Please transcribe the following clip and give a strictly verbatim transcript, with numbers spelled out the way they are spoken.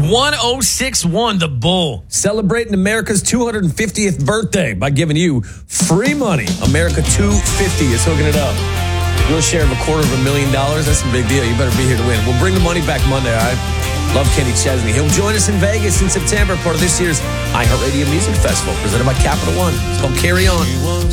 one oh six one, the Bull. Celebrating America's two hundred fiftieth birthday by giving you free money. America two fifty is hooking it up. Your share of a quarter of a million dollars, that's a big deal. You better be here to win. We'll bring the money back Monday, all right? Love Kenny Chesney. He'll join us in Vegas in September, part of this year's iHeartRadio Music Festival, presented by Capital One. It's called Carry On.